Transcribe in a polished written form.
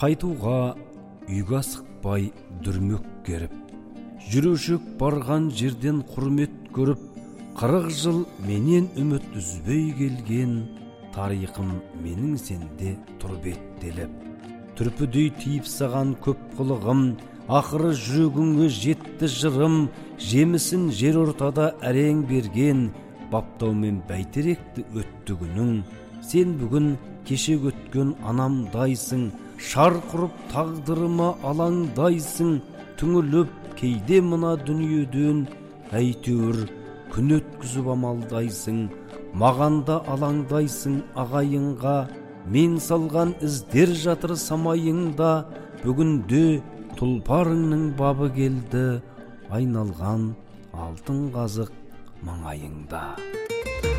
қайтуға үйге асықпай дүрмек керіп, жүрушік барған жерден құрмет көріп, 40 жыл менен үміт үзбей келген, тарихым менің сенде тұр беттеліп. Түрпідей тиіп саған көп қылығым, ақыры жүрегіңе жетті жырым, жемісін жер ортада әрең берген, баптаумен бәйтеректі өтті күнің. Сен бүгін кеше өткен анамдайсың, шар құрып тағдырыма алаңдайсың, түңіліп кейде мына дүниеден, әйтеуір күн өткізіп амалдайсың. Мағанда алаңдайсың ағайынға, мен салған іздер жатыр самайыңда. Бүгінде тұлпарыңның бабы келді, айналған алтын қазық маңайыңда.